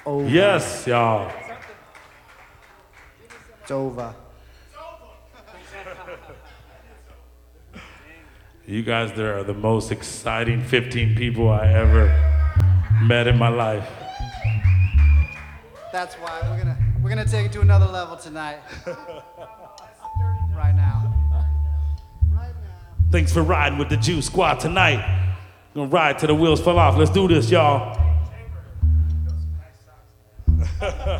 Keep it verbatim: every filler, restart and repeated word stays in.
over. Yes, y'all. It's over. You guys, there are the most exciting fifteen people I ever met in my life. That's why we're gonna we're gonna take it to another level tonight. Right now. Right now. Thanks for riding with the Juice Squad tonight. Gonna ride till the wheels fall off. Let's do this, y'all.